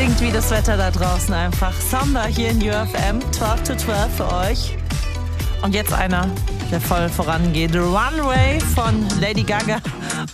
Klingt wie das Wetter da draußen einfach. Samba hier in UFM, 12 to 12 für euch. Und jetzt einer, der voll vorangeht. The Runway von Lady Gaga